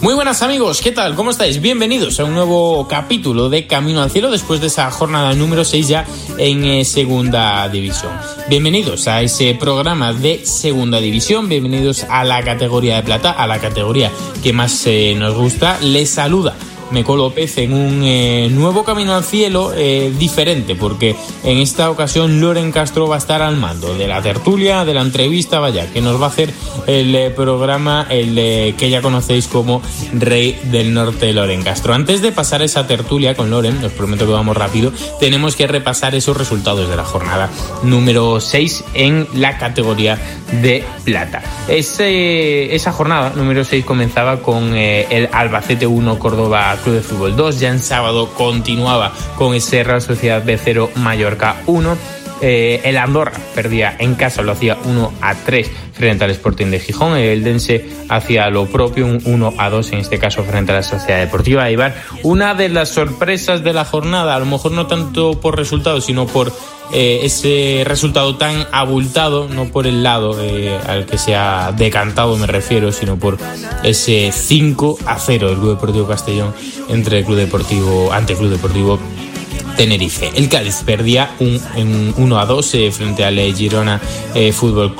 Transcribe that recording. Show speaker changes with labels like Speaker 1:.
Speaker 1: Muy buenas amigos, ¿qué tal? ¿Cómo estáis? Bienvenidos a un nuevo capítulo de Camino al Cielo después de esa jornada número 6 ya en Segunda División. Bienvenidos a ese programa de Segunda División, bienvenidos a la categoría de plata, a la categoría que más nos gusta. Les saluda Meco López en un nuevo Camino al Cielo diferente, porque en esta ocasión Loren Castro va a estar al mando de la tertulia, de la entrevista, vaya, que nos va a hacer el programa, que ya conocéis como Rey del Norte, Loren Castro. Antes de pasar esa tertulia con Loren, os prometo que vamos rápido, tenemos que repasar esos resultados de la jornada número 6 en la categoría de plata. Esa jornada número 6 comenzaba con el Albacete 1, Córdoba Club de Fútbol 2. Ya en sábado continuaba con ese Real Sociedad B0, Mallorca 1. El Andorra perdía en casa, lo hacía 1-3 frente al Sporting de Gijón. El Eldense hacía lo propio, un 1-2 en este caso frente a la Sociedad Deportiva Eibar. Una de las sorpresas de la jornada, a lo mejor no tanto por resultados, sino por ese resultado tan abultado, no por el lado al que se ha decantado me refiero, sino por ese 5-0 del Club Deportivo Castellón ante el Club Deportivo Tenerife. El Cádiz perdía un 1-2 frente al Girona Fútbol